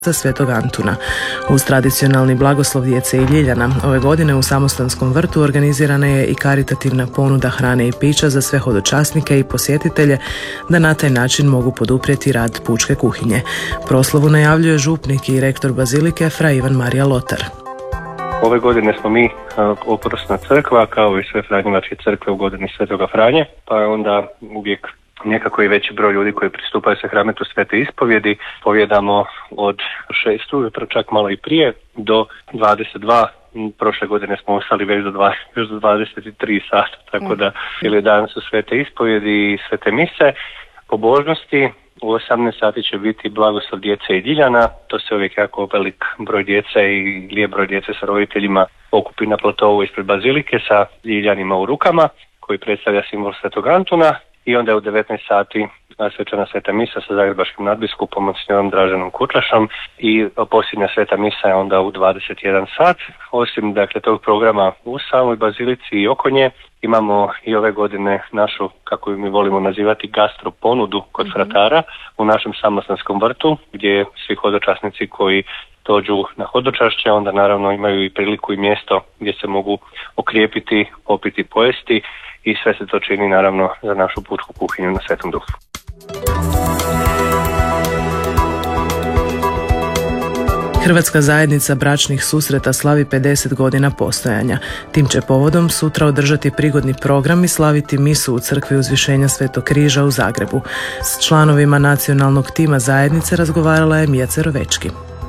Svetog Antuna. Uz tradicionalni blagoslov djece i Ljiljana, ove godine u Samostanskom vrtu organizirana je i karitativna ponuda hrane i pića za sve hodočasnike i posjetitelje da na taj način mogu poduprijeti rad pučke kuhinje. Proslavu najavljuje župnik i rektor bazilike Fra Ivan Marija Lotar. Ove godine smo mi oprosna crkva, kao i sve franjevačke crkve u godini Svetoga Franje, pa je onda uvijek nekako i veći broj ljudi koji pristupaju se hrametu Svete ispovjedi. Povjedamo od 6 ujutro, čak malo i prije, do 22. Prošle godine smo ostali već do 23 sata, tako da cijeli dan su Svete ispovjedi i Svete mise. Pobožnosti u 18 sati će biti blagoslov djece i Ljiljana. To se uvijek jako velik broj djece i lijep broj djece sa roditeljima okupi na platovu ispred bazilike sa Ljiljanima u rukama, koji predstavlja simbol Svetog Antuna. I onda je u 19 sati svečana sveta misa sa zagrebačkim nadbiskupom monsignorom Draženom Kutlašom i posljednja sveta misa je onda u 21 sat. Osim tog programa u samoj bazilici i oko nje, imamo i ove godine našu, kako mi volimo nazivati, gastro ponudu kod fratara u našem Samostanskom vrtu, gdje svi hodočasnici koji dođu na hodočašće onda naravno imaju i priliku i mjesto gdje se mogu okrijepiti, popiti, pojesti. I sve se to čini naravno za našu pučku kuhinju na Svetom Duhu. Hrvatska zajednica bračnih susreta slavi 50 godina postojanja. Tim će povodom sutra održati prigodni program i slaviti misu u crkvi Uzvišenja Svetog Križa u Zagrebu. S članovima nacionalnog tima zajednice razgovarala je Mija Cerovečki.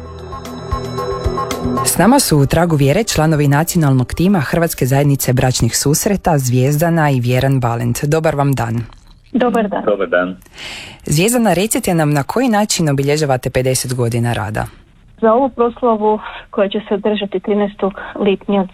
S nama su u tragu vjere članovi nacionalnog tima Hrvatske zajednice bračnih susreta Zvijezdana i Vjeran Valent. Dobar vam dan. Dobar dan. Dobar dan. Zvjezdana, recite nam na koji način obilježavate 50 godina rada? Za ovu proslavu koja će se održati 13. lipnja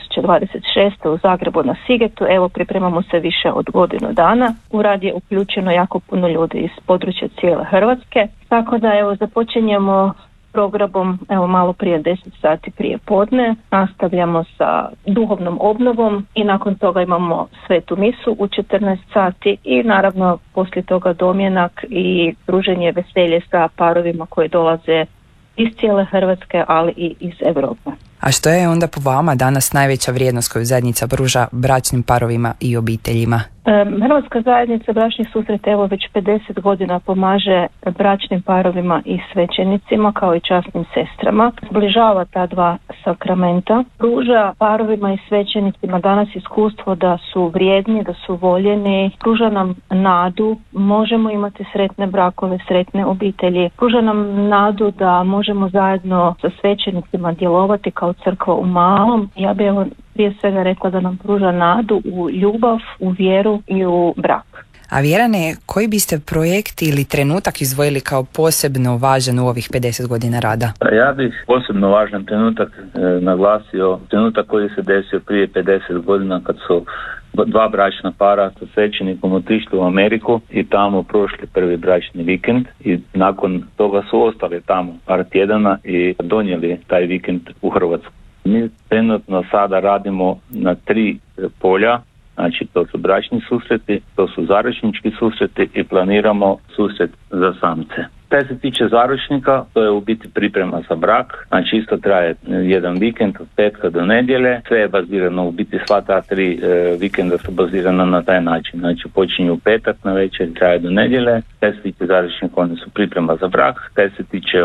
2026. u Zagrebu na Sigetu, pripremamo se više od godinu dana. U rad je uključeno jako puno ljudi iz područja cijele Hrvatske, tako da započinjemo programom malo prije 10 sati prije podne, nastavljamo sa duhovnom obnovom i nakon toga imamo svetu misu u 14 sati i naravno poslije toga domjenak i druženje veselje sa parovima koji dolaze iz cijele Hrvatske, ali i iz Europe. A što je onda po vama danas najveća vrijednost koju zajednica pruža bračnim parovima i obiteljima? Hrvatska zajednica bračnih susreta već 50 godina pomaže bračnim parovima i svećenicima kao i časnim sestrama. Zbližava ta dva sakramenta. Pruža parovima i svećenicima danas iskustvo da su vrijedni, da su voljeni. Pruža nam nadu, možemo imati sretne brakove, sretne obitelji. Pruža nam nadu da možemo zajedno sa svećenicima djelovati kao crkva u malom. Ja bih prije svega rekla da nam pruža nadu u ljubav, u vjeru i u brak. A Vjerane, koji biste projekt ili trenutak izdvojili kao posebno važan u ovih 50 godina rada? Ja bih posebno važan trenutak naglasio, trenutak koji se desio prije 50 godina kad su dva bračna para sa svećenikom otišli u Ameriku i tamo prošli prvi bračni vikend i nakon toga su ostali tamo par tjedana i donijeli taj vikend u Hrvatsku. Mi trenutno sada radimo na 3 polja, znači to su bračni susreti, to su zaručnički susreti i planiramo susret za samce. Kaj se tiče zaručnika, to je u biti priprema za brak, znači isto traje jedan vikend od petka do nedjelje, sve je bazirano, u biti sva ta 3 vikenda su bazirana na taj način, znači počinju u petak na večer i traje do nedjelje. Kaj se tiče zaručnika, one su priprema za brak, kaj se tiče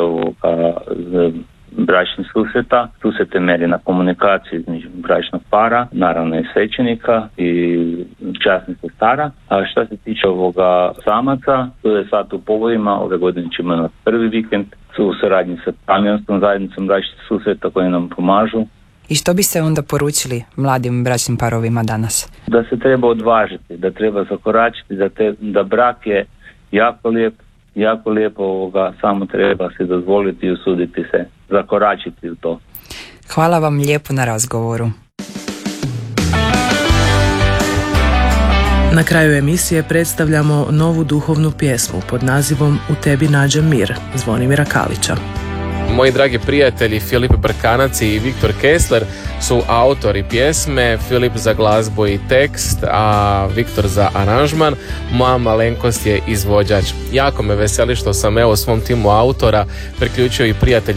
bračnih susreta, tu se temelji na komunikaciji između bračnog para, naravno i svećenika i časnih sestara. A što se tiče ovoga samaca, tu je sad u povojima, ove godine ćemo imati prvi vikend, su u suradnji sa Talijanskom zajednicom bračnih susreta koji nam pomažu. I što biste onda poručili mladim bračnim parovima danas? Da se treba odvažiti, da treba zakoračiti, da brak je jako lijepo samo treba se dozvoliti i usuditi se, zakoračiti u to. Hvala vam lijepo na razgovoru. Na kraju emisije predstavljamo novu duhovnu pjesmu pod nazivom U tebi nađem mir, Zvonimira Kalića. Moji dragi prijatelji Filip Brkanac i Viktor Kessler su autori pjesme, Filip za glazbu i tekst, a Viktor za aranžman. Moja malenkost je izvođač. Jako me veseli što sam svom timu autora priključio i prijatelja